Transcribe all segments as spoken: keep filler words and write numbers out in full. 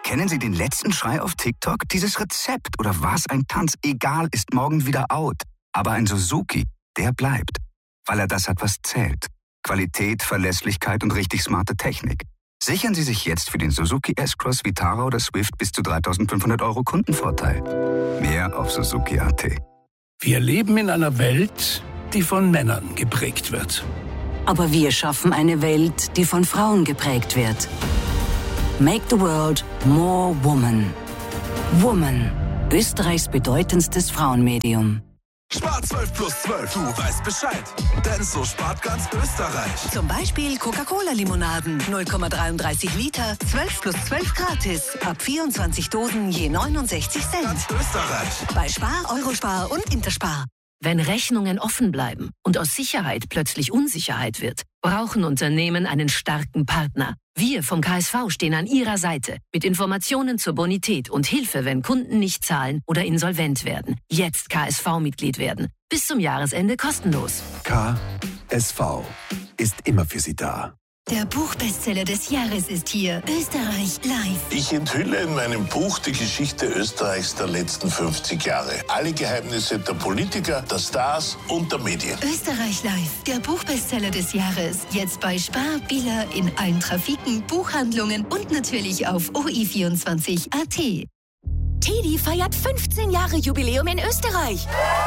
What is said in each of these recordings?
Kennen Sie den letzten Schrei auf TikTok? Dieses Rezept oder was ein Tanz, egal, ist morgen wieder out. Aber ein Suzuki, der bleibt. Weil er das hat, was zählt. Qualität, Verlässlichkeit und richtig smarte Technik. Sichern Sie sich jetzt für den Suzuki S-Cross, Vitara oder Swift bis zu dreitausendfünfhundert Euro Kundenvorteil. Mehr auf Suzuki Punkt a t. Wir leben in einer Welt, die von Männern geprägt wird. Aber wir schaffen eine Welt, die von Frauen geprägt wird. Make the world more woman. Woman, Österreichs bedeutendstes Frauenmedium. Spar zwölf plus zwölf, du weißt Bescheid. Denn so spart ganz Österreich. Zum Beispiel Coca-Cola-Limonaden, null Komma dreiunddreißig Liter, zwölf plus zwölf gratis. Ab vierundzwanzig Dosen je neunundsechzig Cent. Ganz Österreich. Bei Spar, Eurospar und Interspar. Wenn Rechnungen offen bleiben und aus Sicherheit plötzlich Unsicherheit wird, brauchen Unternehmen einen starken Partner. Wir vom K S V stehen an Ihrer Seite mit Informationen zur Bonität und Hilfe, wenn Kunden nicht zahlen oder insolvent werden. Jetzt K S V-Mitglied werden. Bis zum Jahresende kostenlos. K S V ist immer für Sie da. Der Buchbestseller des Jahres ist hier. Österreich live. Ich enthülle in meinem Buch die Geschichte Österreichs der letzten fünfzig Jahre. Alle Geheimnisse der Politiker, der Stars und der Medien. Österreich live. Der Buchbestseller des Jahres. Jetzt bei Spar, Billa, in allen Trafiken, Buchhandlungen und natürlich auf O I vierundzwanzig Punkt a t. Teddy feiert fünfzehn Jahre Jubiläum in Österreich.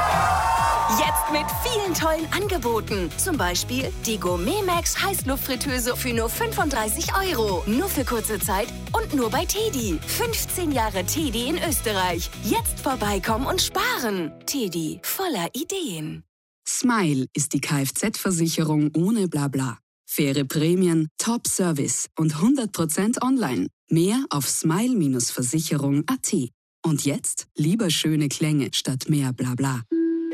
Jetzt mit vielen tollen Angeboten. Zum Beispiel die Gourmet Max Heißluftfritteuse für nur fünfunddreißig Euro. Nur für kurze Zeit und nur bei Teddy. fünfzehn Jahre Teddy in Österreich. Jetzt vorbeikommen und sparen. Teddy, voller Ideen. Smile ist die Kfz-Versicherung ohne Blabla. Faire Prämien, Top-Service und hundert Prozent online. Mehr auf smile Bindestrich versicherung Punkt a t. Und jetzt lieber schöne Klänge statt mehr Blabla.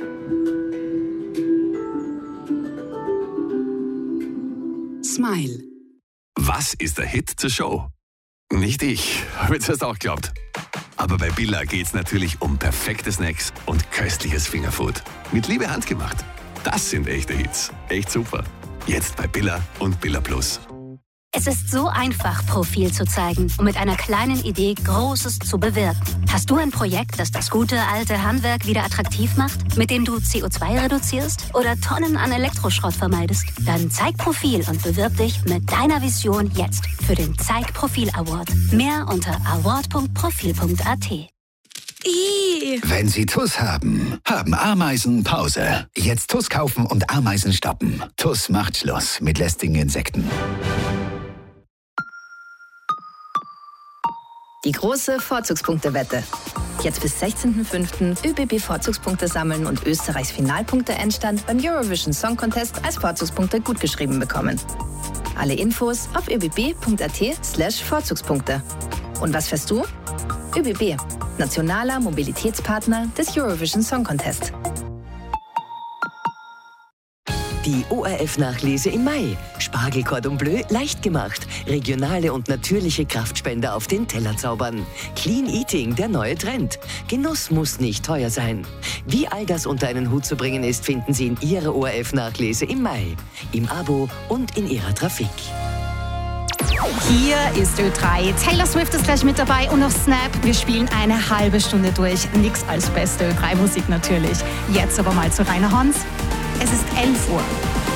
Smile. Was ist der Hit zur Show? Nicht ich, habe jetzt erst auch geglaubt. Aber bei Billa geht's natürlich um perfekte Snacks und köstliches Fingerfood. Mit Liebe handgemacht. Das sind echte Hits. Echt super. Jetzt bei Billa und Billa Plus. Es ist so einfach, Profil zu zeigen und mit einer kleinen Idee Großes zu bewirken. Hast du ein Projekt, das das gute alte Handwerk wieder attraktiv macht, mit dem du C O zwei reduzierst oder Tonnen an Elektroschrott vermeidest? Dann zeig Profil und bewirb dich mit deiner Vision jetzt für den Zeig Profil Award. Mehr unter award punkt profil punkt a t. Wenn Sie T U S haben, haben Ameisen Pause. Jetzt T U S kaufen und Ameisen stoppen. T U S macht Schluss mit lästigen Insekten. Die große Vorzugspunktewette. Jetzt bis sechzehnten fünften ÖBB-Vorzugspunkte sammeln und Österreichs Finalpunkte-Endstand beim Eurovision Song Contest als Vorzugspunkte gutgeschrieben bekommen. Alle Infos auf öbb punkt a t slash Vorzugspunkte. Und was fährst du? ÖBB, nationaler Mobilitätspartner des Eurovision Song Contest. Die O R F-Nachlese im Mai. Spargel Cordon Bleu leicht gemacht. Regionale und natürliche Kraftspender auf den Teller zaubern. Clean Eating, der neue Trend. Genuss muss nicht teuer sein. Wie all das unter einen Hut zu bringen ist, finden Sie in Ihrer O R F-Nachlese im Mai. Im Abo und in Ihrer Trafik. Hier ist Ö drei. Taylor Swift ist gleich mit dabei und noch Snap. Wir spielen eine halbe Stunde durch. Nix als beste Ö drei Musik natürlich. Jetzt aber mal zu Rainer Hans. Es ist elf Uhr.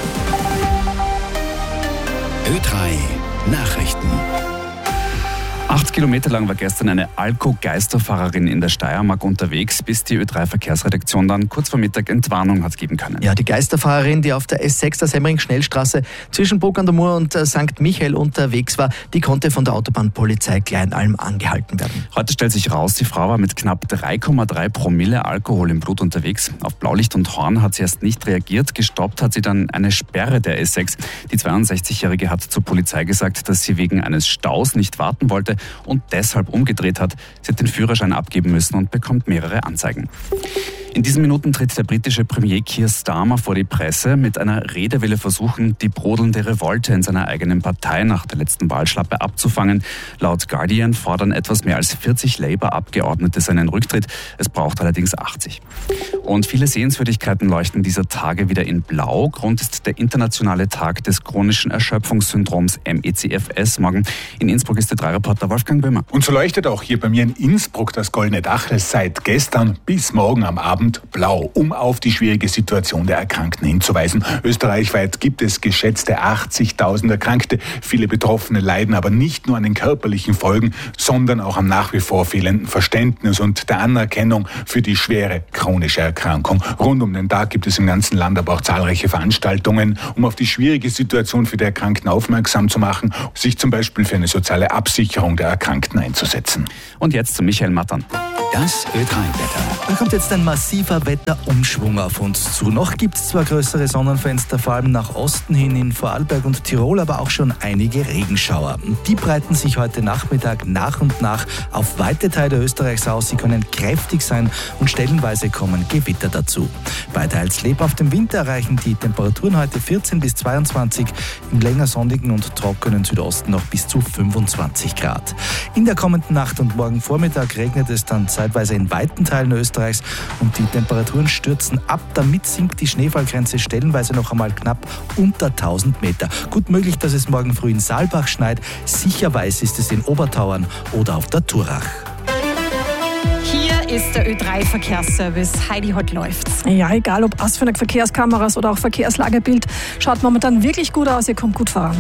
Ö drei Nachrichten. Acht Kilometer lang war gestern eine Alko-Geisterfahrerin in der Steiermark unterwegs, bis die Ö drei Verkehrsredaktion dann kurz vor Mittag Entwarnung hat geben können. Ja, die Geisterfahrerin, die auf der S sechs der Semmering-Schnellstraße zwischen Bruck an der Mur und Sankt Michael unterwegs war, die konnte von der Autobahnpolizei Kleinalm angehalten werden. Heute stellt sich raus, die Frau war mit knapp drei Komma drei Promille Alkohol im Blut unterwegs. Auf Blaulicht und Horn hat sie erst nicht reagiert. Gestoppt hat sie dann eine Sperre der S sechs. Die zweiundsechzigjährige hat zur Polizei gesagt, dass sie wegen eines Staus nicht warten wollte und deshalb umgedreht hat. Sie hat den Führerschein abgeben müssen und bekommt mehrere Anzeigen. In diesen Minuten tritt der britische Premier Keir Starmer vor die Presse. Mit einer Rede will er versuchen, die brodelnde Revolte in seiner eigenen Partei nach der letzten Wahlschlappe abzufangen. Laut Guardian fordern etwas mehr als vierzig Labour-Abgeordnete seinen Rücktritt. Es braucht allerdings achtzig. Und viele Sehenswürdigkeiten leuchten dieser Tage wieder in Blau. Grund ist der internationale Tag des chronischen Erschöpfungssyndroms M E C F S morgen. In Innsbruck ist der drei Reporter Wolfgang Böhmer. Und so leuchtet auch hier bei mir in Innsbruck das Goldene Dachl seit gestern bis morgen am Abend blau, um auf die schwierige Situation der Erkrankten hinzuweisen. Österreichweit gibt es geschätzte achtzigtausend Erkrankte. Viele Betroffene leiden aber nicht nur an den körperlichen Folgen, sondern auch am nach wie vor fehlenden Verständnis und der Anerkennung für die schwere chronische Erkrankung. Rund um den Tag gibt es im ganzen Land aber auch zahlreiche Veranstaltungen, um auf die schwierige Situation für die Erkrankten aufmerksam zu machen, sich zum Beispiel für eine soziale Absicherung der Erkrankten einzusetzen. Und jetzt zu Michael Mattern. Das Ö drei Wetter. Da kommt jetzt ein massiver Wetterumschwung auf uns zu. Noch gibt es zwar größere Sonnenfenster, vor allem nach Osten hin in Vorarlberg und Tirol, aber auch schon einige Regenschauer. Die breiten sich heute Nachmittag nach und nach auf weite Teile Österreichs aus. Sie können kräftig sein und stellenweise kommen Gewitter dazu. Bei teils lebhaftem Winter erreichen die Temperaturen heute vierzehn bis zweiundzwanzig, im länger sonnigen und trockenen Südosten noch bis zu fünfundzwanzig Grad. In der kommenden Nacht und morgen Vormittag regnet es dann zeitweise in weiten Teilen Österreichs und die Temperaturen stürzen ab. Damit sinkt die Schneefallgrenze stellenweise noch einmal knapp unter tausend Meter. Gut möglich, dass es morgen früh in Saalbach schneit. Sicher weiß ist es in Obertauern oder auf der Turach. Hier ist der Ö drei Verkehrsservice. Heidi, heute läuft's. Ja, egal ob Asphalt, Verkehrskameras oder auch Verkehrslagebild, schaut momentan wirklich gut aus. Ihr kommt gut voran.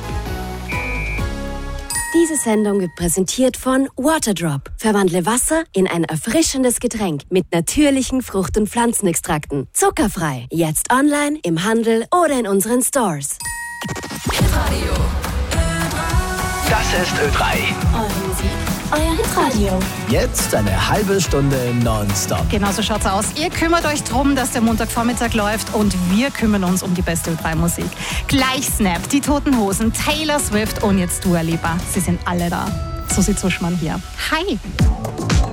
Diese Sendung wird präsentiert von Waterdrop. Verwandle Wasser in ein erfrischendes Getränk mit natürlichen Frucht- und Pflanzenextrakten. Zuckerfrei. Jetzt online, im Handel oder in unseren Stores. Das ist Ö drei. Eure Musik, euer Hitradio. Jetzt eine halbe Stunde nonstop. Genau so schaut's aus. Ihr kümmert euch drum, dass der Montagvormittag läuft und wir kümmern uns um die beste Ö drei Musik. Gleich Snap, die Toten Hosen, Taylor Swift und jetzt Dua Lipa. Sie sind alle da. Susi Zuschmann hier. Hi!